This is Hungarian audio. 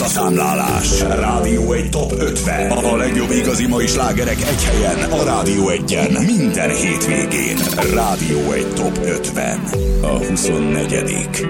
a számlálás. Rádió egy top 50. A legjobb igazi mai slágerek egy helyen. A Rádió Egyen. Minden hétvégén. Rádió egy top 50. A 24.